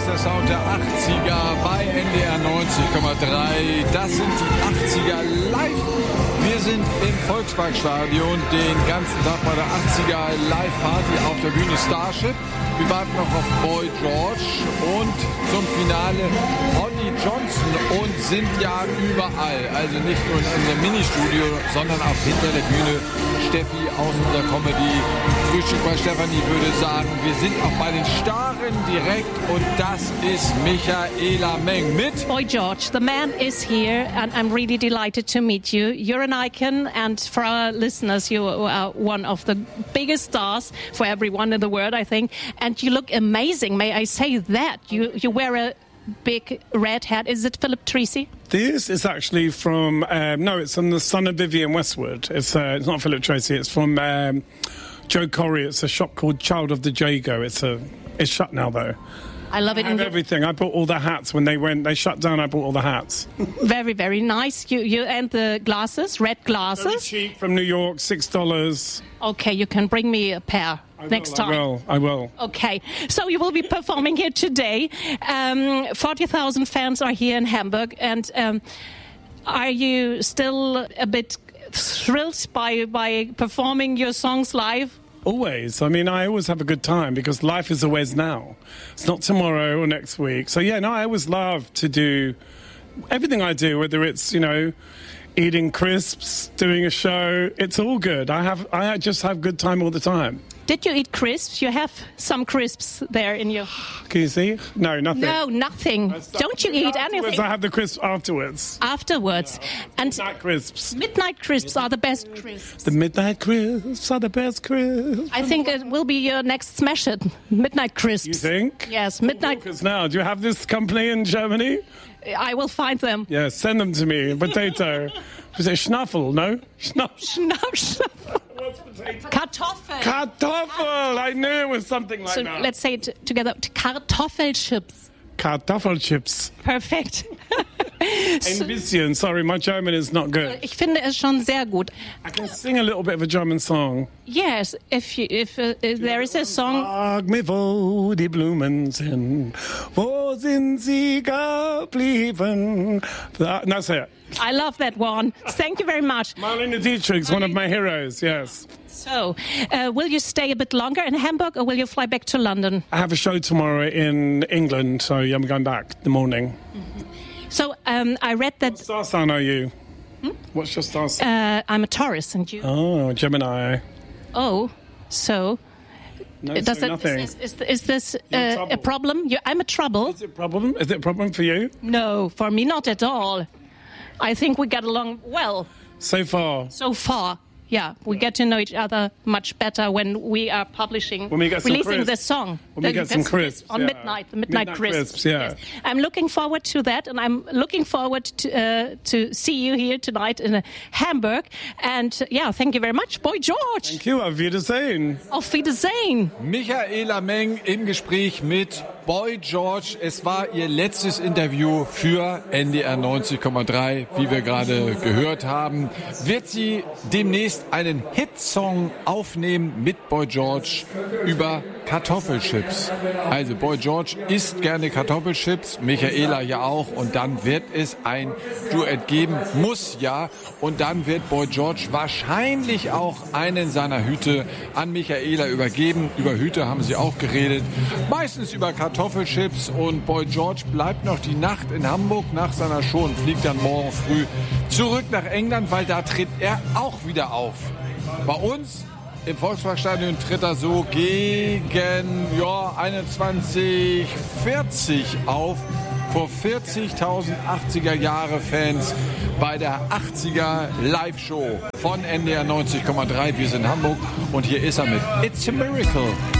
ist der Sound der 80er bei NDR 90,3. Das sind die 80er live. Wir sind im Volksparkstadion den ganzen Tag bei der 80er Live-Party auf der Bühne Starship. Wir warten noch auf Boy George und zum Finale Holly Johnson und sind ja überall. Also nicht nur in unserem Ministudio, sondern auch hinter der Bühne. Steffi aus unserer Comedy Frühstück bei Stefanie würde sagen, wir sind auch bei den Starren direkt und das ist Michaela Meng mit Boy George. The man is here and I'm really delighted to meet you. You're an icon and for our listeners you are one of the biggest stars for everyone in the world, I think. And you look amazing, may I say that? You wear a big red hat. Is it Philip Treacy? This is actually from, no, it's from the son of Vivienne Westwood. It's not Philip Treacy, it's from Joe Corey. It's a shop called Child of the Jago. It's shut now, though. I love it. I have everything. I bought all the hats when they shut down. I bought all the hats. Very, very nice. You and the glasses, red glasses. Very cheap from New York, $6. Okay, you can bring me a pair next time. I will. Okay, so you will be performing here today. 40,000 fans are here in Hamburg, and are you still a bit thrilled by performing your songs live? Always. I mean, I always have a good time because life is always now. It's not tomorrow or next week. So, yeah, no, I always love to do everything I do, whether it's, eating crisps, doing a show. It's all good. I just have good time all the time. Did you eat crisps? You have some crisps there in your... Can you see? No, nothing. No, nothing. Don't you eat anything? I have the crisps afterwards. Afterwards. Yeah. And midnight crisps. Midnight crisps are the best crisps. The midnight crisps are the best crisps. I think it will be your next smash hit. Midnight crisps. You think? Yes, midnight. Now, do you have this company in Germany? I will find them. Yeah, send them to me. Potato. Is it Schnaffel? No? Schnaffel. What's potato? Kartoffel. Kartoffel. I knew it was something like that. So let's say it together. Kartoffelchips. Kartoffelchips. Perfect. Ein bisschen. Sorry, my German is not good. Ich finde es schon sehr gut. I can sing a little bit of a German song. Yes, if there is a song. Sag mir, wo die Blumen sind, wo sind sie geblieben? That's it. I love that one. Thank you very much. Marlene Dietrich's one of my heroes, yes. So, will you stay a bit longer in Hamburg or will you fly back to London? I have a show tomorrow in England, so I'm going back in the morning. Mm-hmm. So, I read that... What star sign are you? What's your star sign? I'm a Taurus, and you? Oh, Gemini. Oh, so... No, so nothing. Is this a problem? I'm a trouble. Is it a problem? Is it a problem for you? No, for me not at all. I think we get along well. So far? So far, yeah. We get to know each other much better when we are releasing the song. When we get some crisps. On midnight, the midnight crisps. Yeah. Yes. I'm looking forward to that, and I'm looking forward to see you here tonight in Hamburg. And yeah, thank you very much, Boy George. Thank you. Auf Wiedersehen. Auf Wiedersehen. Michaela Meng im Gespräch mit Boy George. Es war ihr letztes Interview für NDR 90,3, wie wir gerade gehört haben. Wird sie demnächst einen Hitsong aufnehmen mit Boy George über Kartoffelchips. Also Boy George isst gerne Kartoffelchips, Michaela ja auch, und dann wird es ein Duett geben, muss ja, und dann wird Boy George wahrscheinlich auch einen seiner Hüte an Michaela übergeben. Über Hüte haben sie auch geredet, meistens über Kartoffelchips, und Boy George bleibt noch die Nacht in Hamburg nach seiner Show und fliegt dann morgen früh zurück nach England, weil da tritt er auch wieder auf. Bei uns im Volksparkstadion tritt er so gegen 21:40 auf vor 40.000 80er-Jahre-Fans bei der 80er Live-Show von NDR 90,3. Wir sind in Hamburg und hier ist er mit It's a Miracle.